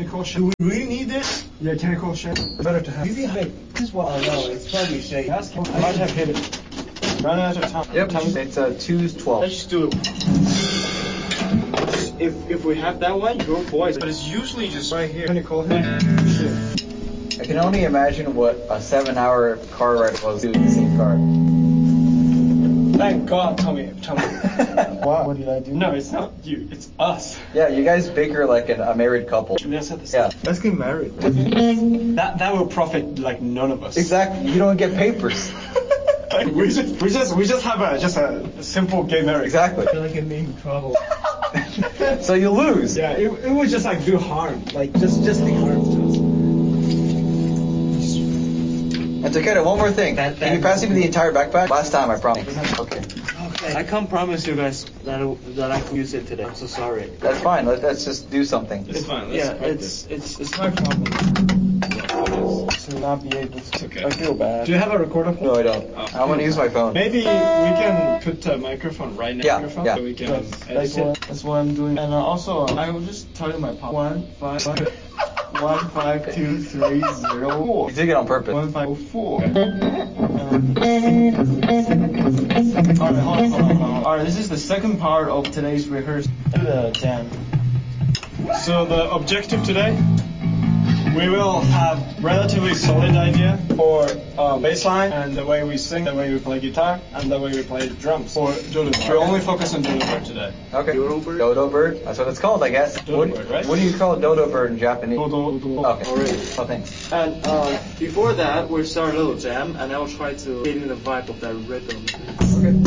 technical shit. Do we really need this? Yeah, technical shit. Better to have. This is what I know. It's probably shake. I might have hit it. Run out of time. Yep, it's 2:12. Let's just do it. If we have that one, go for it. But it's usually just right here. Technical hit. Shit. I can only imagine what a 7-hour car ride was to the same car. Thank God, Tommy. What? What did I do? No, it's not you. It's us. Yeah, you guys bicker like a married couple. That's at the same. Yeah, Let's get married. That will profit like none of us. exactly. You don't get papers. Like, we just have a simple gay marriage. Exactly. I feel like I'm in trouble. So you lose. Yeah, it would just like do harm. Like just the harm to us. And Takeda, one more thing. Can you pass me the entire backpack? Last time, I promise. Okay. I can't promise you guys that I can use it today. I'm so sorry. That's fine. Let's just do something. It's fine. It's my problem to not be able to. Okay. I feel bad. Do you have a recorder? No, I don't. I'm gonna use my phone. Maybe we can put a microphone right next to your phone, yeah. so we can That's what I'm doing. And also, I will just tell you my pop. 15230. You did it on purpose. 1504. Alright, hold on. Alright, this is the second part of today's rehearsal. Do the jam. So the objective today, we will have relatively solid idea for bass line and the way we sing, the way we play guitar, and the way we play drums. For Dodo Bird. We'll only focus on Dodo Bird today. Okay. Dodo bird? Dodo bird. That's what it's called, I guess. Dodo bird, right? What do you call a dodo bird in Japanese? Dodo. Okay. Alright. Oh, thanks. And before that, we'll start a little jam, and I'll try to get in the vibe of that rhythm. Okay.